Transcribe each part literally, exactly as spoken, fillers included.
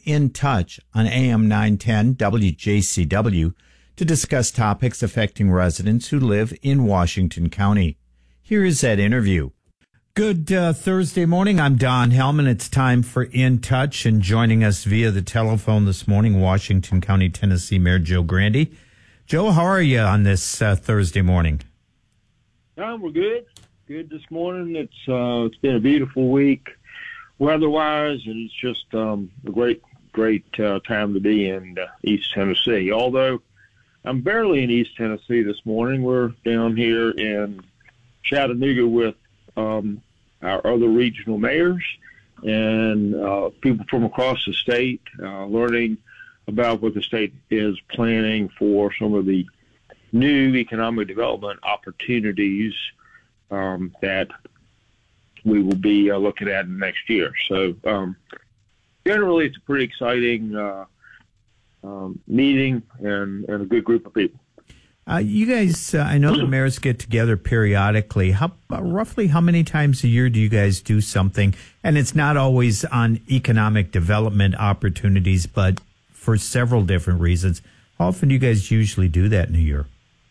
In Touch on A M nine ten W J C W to discuss topics affecting residents who live in Washington County. Here is that interview. Good uh, Thursday morning. I'm Don Hellman. It's time for In Touch, and joining us via the telephone this morning, Washington County, Tennessee Mayor Joe Grandy. Joe, how are you on this uh, Thursday morning? Um, we're good. Good this morning. It's uh, it's been a beautiful week weather-wise, and it's just um, a great, great uh, time to be in uh, East Tennessee. Although I'm barely in East Tennessee this morning. We're down here in Chattanooga with um, our other regional mayors and uh, people from across the state, uh, learning about what the state is planning for some of the new economic development opportunities um, that we will be uh, looking at next year. So um, generally, it's a pretty exciting uh, um, meeting and, and a good group of people. Uh, you guys, uh, I know the mayors get together periodically. How uh, roughly how many times a year do you guys do something? And it's not always on economic development opportunities, but for several different reasons. How often do you guys usually do that in a year?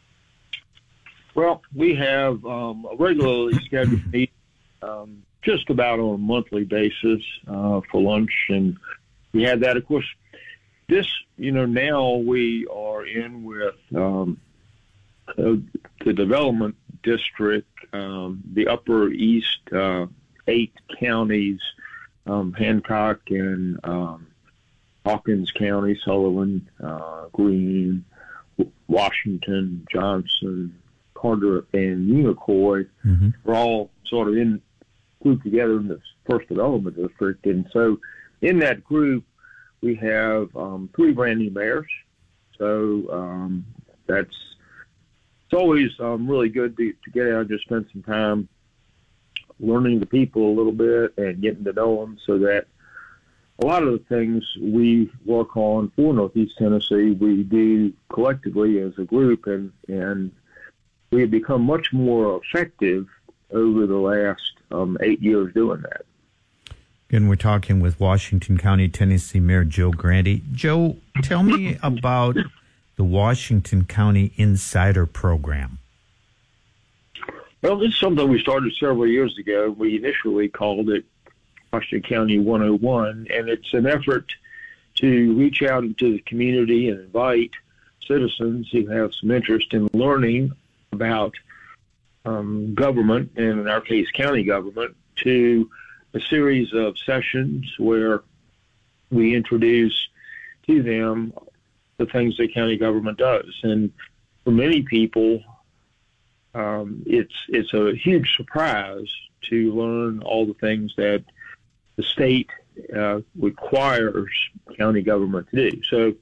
Well, we have um, a regularly scheduled meeting um, just about on a monthly basis uh, for lunch, and we had that. Of course, this, you know, now we are in with um, uh, the development district, um, the Upper East uh, eight counties, um, Hancock and um, Hawkins County, Sullivan, uh, Greene, Washington, Johnson, Carter, and Unicoi. Mm-hmm. We're all sort of in grouped together in this first development district, and so in that group we have um, three brand new mayors. So um, that's it's always um, really good to, to get out and just spend some time learning the people a little bit and getting to know them, so that a lot of the things we work on for Northeast Tennessee, we do collectively as a group, and, and we have become much more effective over the last um, eight years doing that. Again, we're talking with Washington County, Tennessee Mayor Joe Grandy. Joe, tell me about the Washington County Insider Program. Well, this is something we started several years ago. We initially called it Washington County one oh one, and it's an effort to reach out into the community and invite citizens who have some interest in learning about um, government, and in our case, county government, to a series of sessions where we introduce to them the things that county government does. And for many people, um, it's it's a huge surprise to learn all the things that the state uh, requires county government to do. So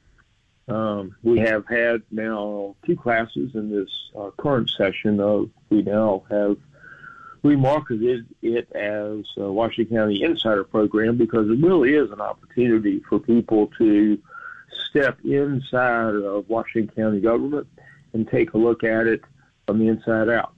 um, we have had now two classes in this uh, current session. Of we now have remarketed it as a Washington County Insider Program, because it really is an opportunity for people to step inside of Washington County government and take a look at it from the inside out.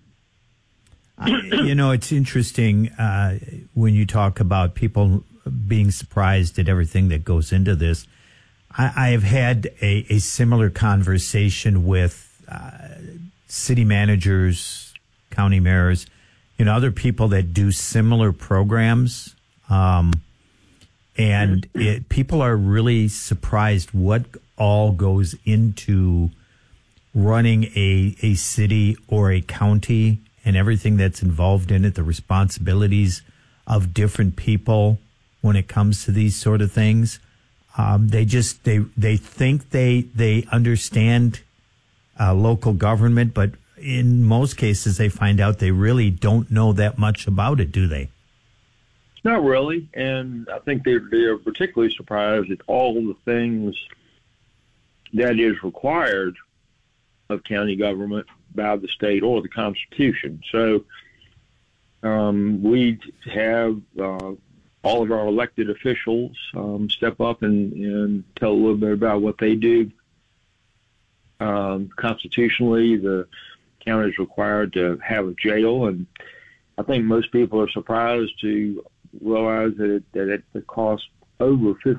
You know, it's interesting uh, when you talk about people being surprised at everything that goes into this. I, I have had a, a similar conversation with uh, city managers, county mayors, you know, other people that do similar programs. Um, and it, people are really surprised what all goes into running a, a city or a county, and everything that's involved in it, the responsibilities of different people when it comes to these sort of things. Um, they just, they, they think they, they understand uh, local government, but in most cases they find out they really don't know that much about it, do they? Not really. And I think they're, they're particularly surprised at all the things that is required of county government by the state or the Constitution. So um, we have uh, all of our elected officials um, step up and, and tell a little bit about what they do. Um, constitutionally, the county is required to have a jail, and I think most people are surprised to realize that it, that it costs over